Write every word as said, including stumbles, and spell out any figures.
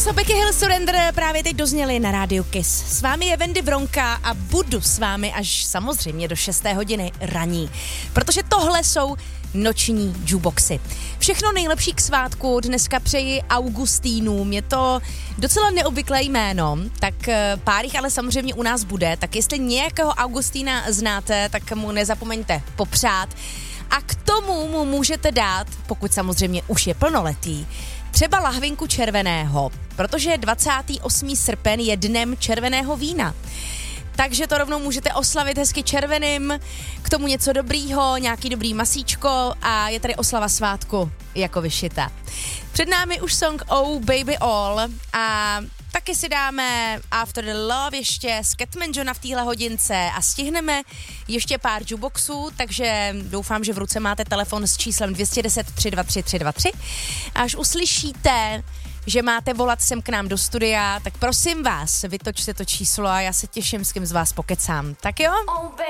Yes, a Becky Hill Surrender právě teď dozněli na rádiu Kiss. S vámi je Wendy Vronka a budu s vámi až samozřejmě do šesté hodiny raní, protože tohle jsou noční jukeboxy. Všechno nejlepší k svátku dneska přeji Augustínům. Je to docela neobvyklé jméno, tak pár jich ale samozřejmě u nás bude, tak jestli nějakého Augustína znáte, tak mu nezapomeňte popřát. A k tomu mu můžete dát, pokud samozřejmě už je plnoletý, třeba lahvinku červeného, protože dvacátého osmého srpen je dnem červeného vína. Takže to rovnou můžete oslavit hezky červeným, k tomu něco dobrýho, nějaký dobrý masíčko a je tady oslava svátku jako vyšita. Před námi už song Oh Baby All a taky si dáme After the Love ještě z Catman Johna v téhle hodince a stihneme ještě pár jukeboxů, takže doufám, že v ruce máte telefon s číslem dvě jedna nula tři dva tři tři dva tři. Až uslyšíte, že máte volat sem k nám do studia, tak prosím vás, vytočte to číslo a já se těším, s kým z vás pokecám. Tak jo? Oh,